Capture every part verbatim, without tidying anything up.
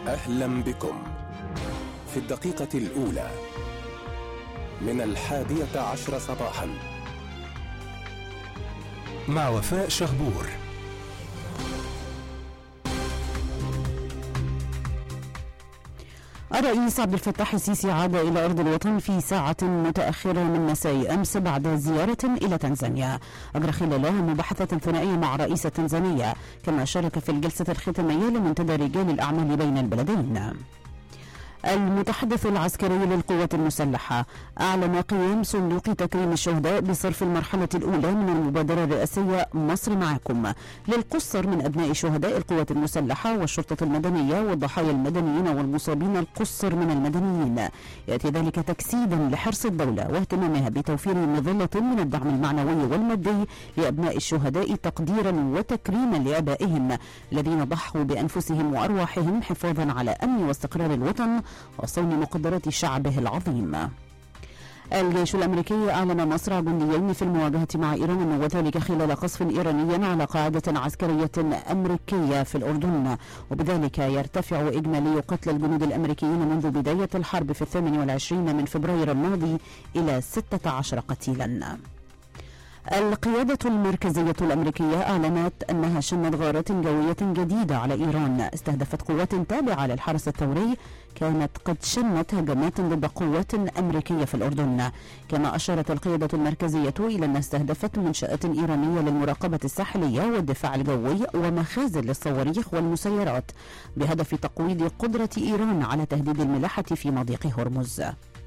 أهلا بكم في الدقيقة الأولى من الحادية عشر صباحا مع وفاء شهبور. الرئيس عبد الفتاح السيسي عاد إلى أرض الوطن في ساعة متأخرة من مساء أمس بعد زيارة إلى تنزانيا أجرى خلالها مباحثة ثنائية مع رئيس تنزانيا، كما شارك في الجلسة الختامية لمنتدى رجال الأعمال بين البلدين. المتحدث العسكري للقوات المسلحة أعلن قيام صندوق تكريم الشهداء بصرف المرحلة الأولى من المبادرة الرئاسية مصر معاكم للقصر من أبناء شهداء القوات المسلحة والشرطة المدنية والضحايا المدنيين والمصابين القصر من المدنيين. يأتي ذلك تجسيدا لحرص الدولة واهتمامها بتوفير مظلة من الدعم المعنوي والمادي لأبناء الشهداء تقديرا وتكريما لآبائهم الذين ضحوا بأنفسهم وأرواحهم حفاظا على أمن واستقرار الوطن وصون مقدرات شعبه العظيم. الجيش الأمريكي أعلن مصرع جنديين في المواجهة مع إيران، وذلك خلال قصف إيراني على قاعدة عسكرية أمريكية في الأردن، وبذلك يرتفع إجمالي قتل الجنود الأمريكيين منذ بداية الحرب في الثامن والعشرين من فبراير الماضي إلى ستة عشر قتيلا. القيادة المركزية الأمريكية أعلنت أنها شنت غارات جوية جديدة على إيران استهدفت قوات تابعة للحرس الثوري كانت قد شنت هجمات ضد قوات أمريكية في الأردن. كما أشارت القيادة المركزية إلى أنها استهدفت منشآت إيرانية للمراقبة الساحلية والدفاع الجوي ومخازن للصواريخ والمسيرات بهدف تقويض قدرة إيران على تهديد الملاحة في مضيق هرمز.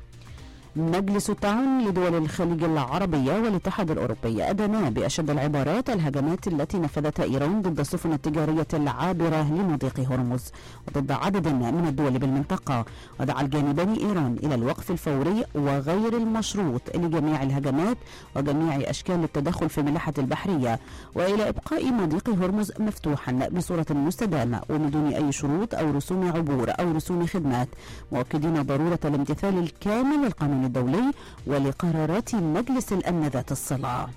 مجلس التعاون لدول الخليج العربية والاتحاد الأوروبي أدانا بأشد العبارات الهجمات التي نفذتها إيران ضد السفن التجارية العابرة لمضيق هرمز وضد عدد من الدول بالمنطقة، ودعا الجانبان إيران إلى الوقف الفوري وغير المشروط لجميع الهجمات وجميع أشكال التدخل في الملاحة البحرية، وإلى إبقاء مضيق هرمز مفتوحا بصورة مستدامة ومن دون أي شروط أو رسوم عبور أو رسوم خدمات، مؤكدين ضرورة الامتثال الكامل للقانون الدولي ولقرارات مجلس الأمن ذات الصلة.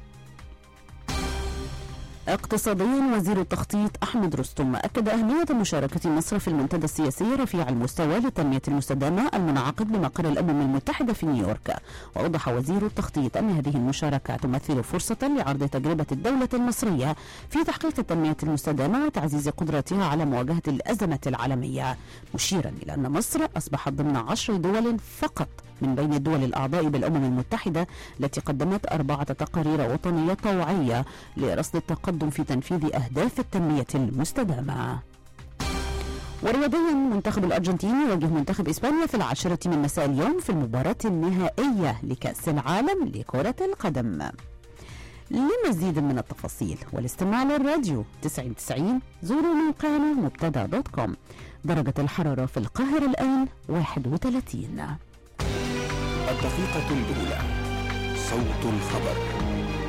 اقتصاديا، وزير التخطيط أحمد رستم أكد أهمية مشاركة مصر في المنتدى السياسي رفيع المستوى للتنمية المستدامة المنعقد بمقر الأمم المتحدة في نيويورك. وأوضح وزير التخطيط أن هذه المشاركة تمثل فرصة لعرض تجربة الدولة المصرية في تحقيق التنمية المستدامة وتعزيز قدرتها على مواجهة الأزمات العالمية، مشيرا إلى أن مصر أصبحت ضمن عشر دول فقط من بين الدول الأعضاء بالأمم المتحدة التي قدمت أربعة تقارير وطنية طوعية لرصد التقدم في تنفيذ أهداف التنمية المستدامة. ورياضيا، منتخب الأرجنتين يواجه منتخب إسبانيا في العاشرة من مساء اليوم في المباراة النهائية لكأس العالم لكرة القدم. لمزيد من التفاصيل والاستماع للراديو تسعين تسعين زوروا موقعنا مبتدأ دوت كوم. درجة الحرارة في القاهرة الآن واحد وثلاثين. الدقيقة الأولى، صوت الخبر.